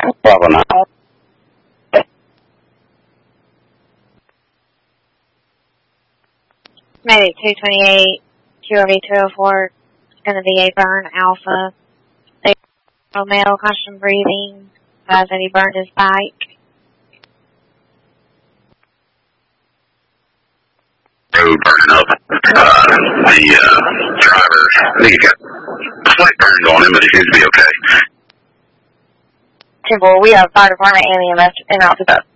Probably not. Maybe 228, QRV 204, it's going to be a burn alpha. Male, constant breathing, that he burned his bike. Road burning up. The driver, I think he got slight burns on him, but he seems to be okay. Well, we have fire department and EMS in Alphabet.